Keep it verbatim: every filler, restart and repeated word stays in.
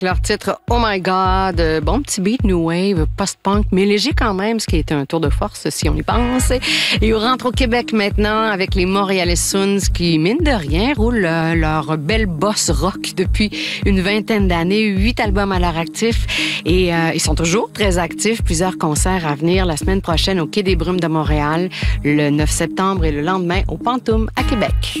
Leur titre Oh My God, bon petit beat new wave, post-punk, mais léger quand même, ce qui est un tour de force si on y pense. Et on rentre au Québec maintenant avec les Montréalais Soons qui, mine de rien, roulent leur belle bosse rock depuis une vingtaine d'années, huit albums à leur actif et euh, ils sont toujours très actifs. Plusieurs concerts à venir la semaine prochaine au Quai des Brumes de Montréal, le neuf septembre et le lendemain au Pantoum à Québec.